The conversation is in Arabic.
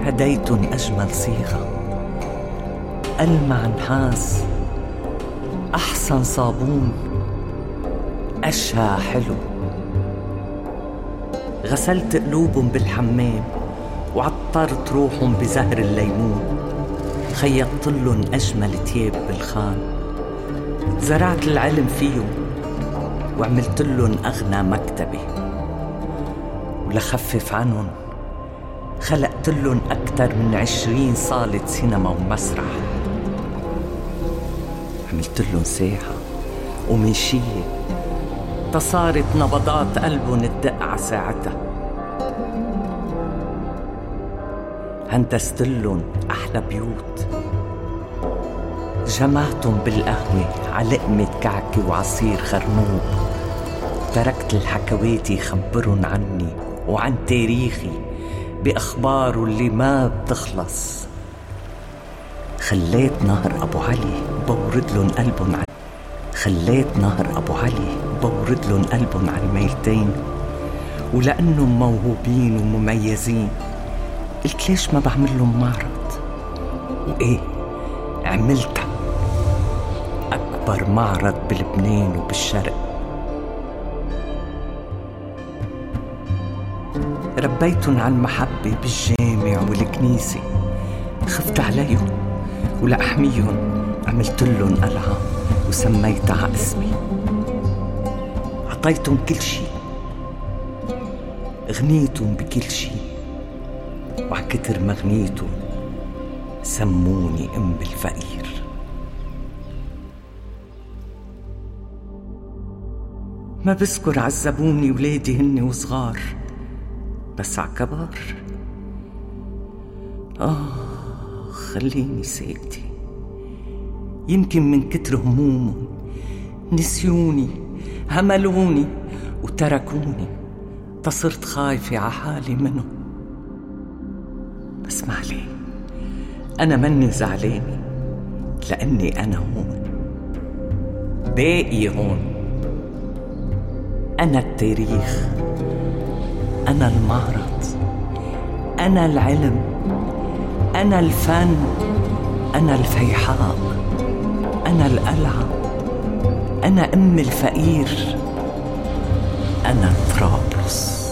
هديت أجمل صيغة، ألمع نحاس، أحسن صابون، أشهى حلو. غسلت قلوبهم بالحمام وعطرت روحهم بزهر الليمون، خيطتلن أجمل تياب بالخان، زرعت العلم فيهم وعملتلن أغنى مكتبة، ولخفف عنهم خلقتلن أكتر من 20 صالة سينما ومسرح. عملتلن ساحة ومنشية تصارت نبضات قلبهم تدق على ساعتها. هندستلن أحلى بيوت، جمعتن بالقهوة على لقمة كعكة وعصير خرنوب، تركت الحكوات يخبرن عني وعن تاريخي بأخباره اللي ما بتخلص. خليت نهر أبو علي بوردلن قلبن على بوردلن قلبن على الميلتين، ولأنهم موهوبين ومميزين قلت ليش ما بعملهم معرض؟ وإيه عملتها، أكبر معرض بلبنان وبالشرق. ربيتن على المحبة بالجامع والكنيسة، خفت عليهم ولأحميهم عملتلن قلعة وسميتها اسمي. عطيتن كل شي، غنيتن بكل شي، وعكتر ما غنيتن سموني أم الفقير. ما بذكر عذبوني ولادي هني وصغار، بس عكبار خليني ساكتة. يمكن من كتر همومهم نسيوني، هملوني وتركوني، تصرت خايفة عحالي منهم. بس ما عليه، أنا مني زعلانة لأني أنا هون، باقي هون. أنا التاريخ، أنا المعرض، أنا العلم، أنا الفن، أنا الفيحاء، أنا القلعة، أنا أم الفقير، أنا طرابلس.